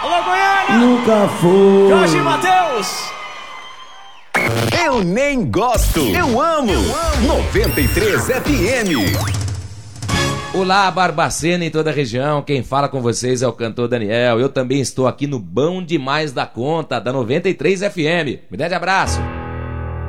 Alô, Goiânia! Nunca foi. Jorge Matheus! Eu nem gosto, eu amo. 93 FM. Olá, Barbacena e toda a região, quem fala com vocês é o cantor Daniel. Eu também estou aqui no Bom Demais da Conta, da 93 FM. Um grande abraço.